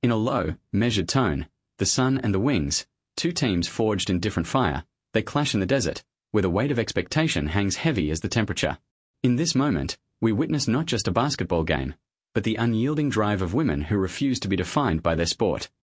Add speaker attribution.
Speaker 1: In a low, measured tone, the sun and the wings, two teams forged in different fire, they clash in the desert, where the weight of expectation hangs heavy as the temperature. In this moment, we witness not just a basketball game, but the unyielding drive of women who refuse to be defined by their sport.